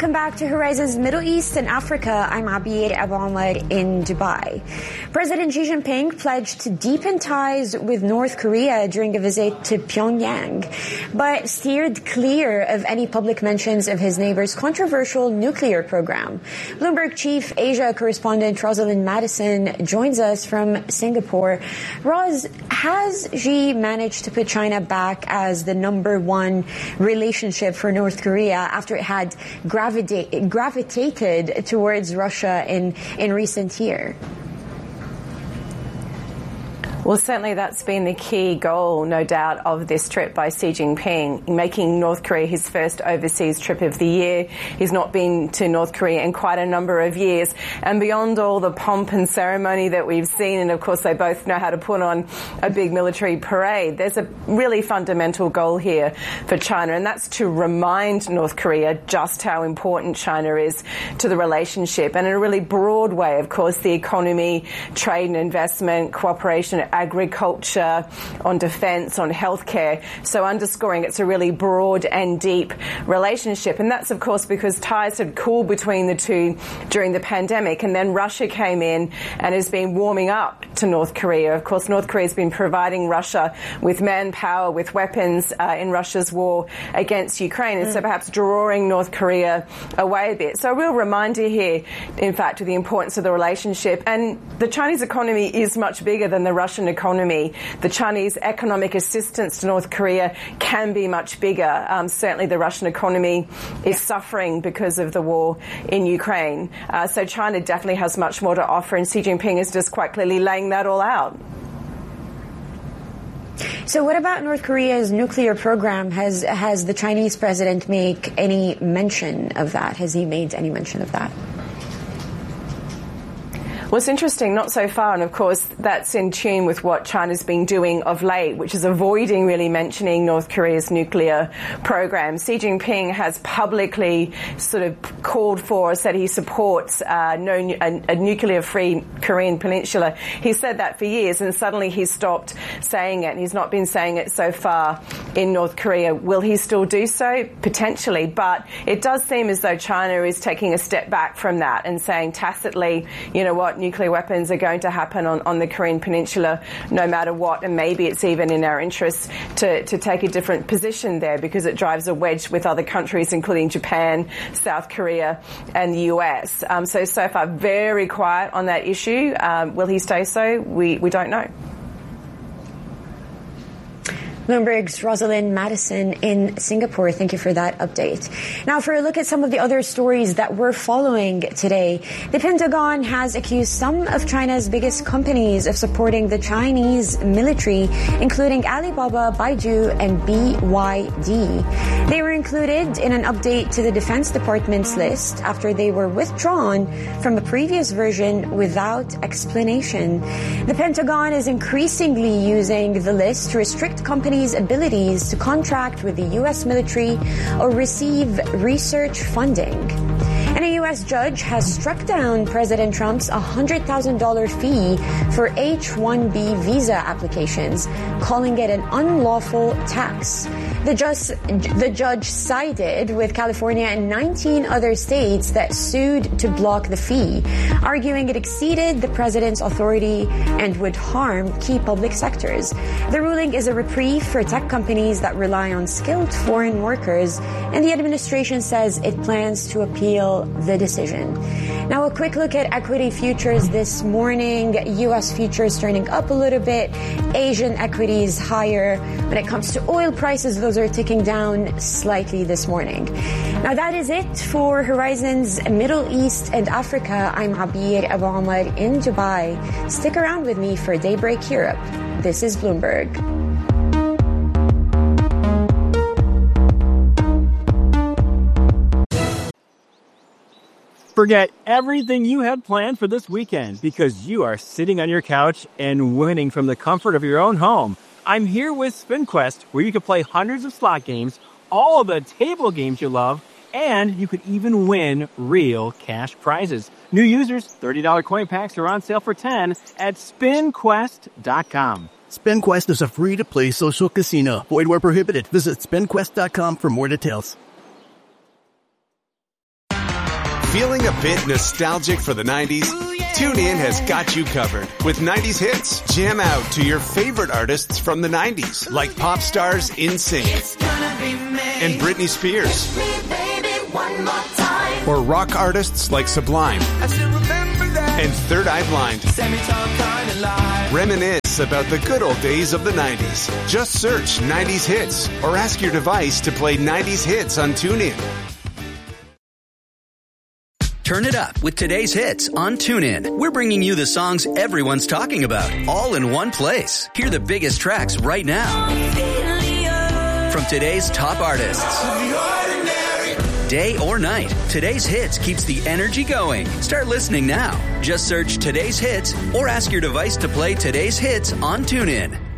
Welcome back to Horizons Middle East and Africa. I'm Abir Abu Omar in Dubai. President Xi Jinping pledged to deepen ties with North Korea during a visit to Pyongyang, but steered clear of any public mentions of his neighbor's controversial nuclear program. Bloomberg Chief Asia correspondent Rosalind Madison joins us from Singapore. Roz, has Xi managed to put China back as the number one relationship for North Korea after it had gravitated towards Russia in recent years? Well, certainly that's been the key goal, no doubt, of this trip by Xi Jinping, making North Korea his first overseas trip of the year. He's not been to North Korea in quite a number of years. And beyond all the pomp and ceremony that we've seen, and of course they both know how to put on a big military parade, there's a really fundamental goal here for China, and that's to remind North Korea just how important China is to the relationship. And in a really broad way, of course, the economy, trade and investment, cooperation, agriculture, on defence, on healthcare. So underscoring it's a really broad and deep relationship. And that's, of course, because ties had cooled between the two during the pandemic. And then Russia came in and has been warming up to North Korea. Of course, North Korea has been providing Russia with manpower, with weapons in Russia's war against Ukraine. And so perhaps drawing North Korea away a bit. So a real reminder here, in fact, of the importance of the relationship. And the Chinese economy is much bigger than the Russian economy. The Chinese economic assistance to North Korea can be much bigger. Certainly the Russian economy is suffering because of the war in Ukraine. So China definitely has much more to offer, and Xi Jinping is just quite clearly laying that all out. So what about North Korea's nuclear program? Has the Chinese president make any mention of that? Has he made any mention of that? Well, it's interesting, not so far, and of course that's in tune with what China's been doing of late, which is avoiding really mentioning North Korea's nuclear program. Xi Jinping has publicly sort of called for, said he supports a nuclear-free Korean peninsula. He said that for years, and suddenly he's stopped saying it, and he's not been saying it so far in North Korea. Will he still do so? Potentially, but it does seem as though China is taking a step back from that and saying tacitly, you know what, nuclear weapons are going to happen on the Korean peninsula no matter what, and maybe it's even in our interest to take a different position there because it drives a wedge with other countries, including Japan, South Korea and the US. So far, very quiet on that issue. Will he stay so? We don't know. Bloomberg's Rosalind Madison in Singapore. Thank you for that update. Now, for a look at some of the other stories that we're following today, the Pentagon has accused some of China's biggest companies of supporting the Chinese military, including Alibaba, Baidu, and BYD. They were included in an update to the Defense Department's list after they were withdrawn from a previous version without explanation. The Pentagon is increasingly using the list to restrict companies' abilities to contract with the U.S. military or receive research funding. And a U.S. judge has struck down President Trump's $100,000 fee for H-1B visa applications, calling it an unlawful tax. The judge sided with California and 19 other states that sued to block the fee, arguing it exceeded the president's authority and would harm key public sectors. The ruling is a reprieve for tech companies that rely on skilled foreign workers, and the administration says it plans to appeal the decision. Now, a quick look at equity futures this morning. U.S. futures turning up a little bit. Asian equities higher. When it comes to oil prices, those are ticking down slightly this morning. Now, that is it for Horizons Middle East and Africa. I'm Abir Abu Omar in Dubai. Stick around with me for Daybreak Europe. This is Bloomberg. Forget everything you had planned for this weekend because you are sitting on your couch and winning from the comfort of your own home. I'm here with SpinQuest, where you can play hundreds of slot games, all of the table games you love, and you could even win real cash prizes. New users, $30 coin packs are on sale for $10 at SpinQuest.com. SpinQuest is a free-to-play social casino. Void where prohibited. Visit SpinQuest.com for more details. Feeling a bit nostalgic for the 90s? TuneIn has got you covered with 90s hits. Jam out to your favorite artists from the 90s, like pop stars NSYNC and Britney Spears. Or rock artists like Sublime and Third Eye Blind. Reminisce about the good old days of the 90s. Just search 90s hits or ask your device to play 90s hits on TuneIn. Turn it up with today's hits on TuneIn. We're bringing you the songs everyone's talking about, all in one place. Hear the biggest tracks right now from today's top artists. Day or night, today's hits keeps the energy going. Start listening now. Just search today's hits or ask your device to play today's hits on TuneIn.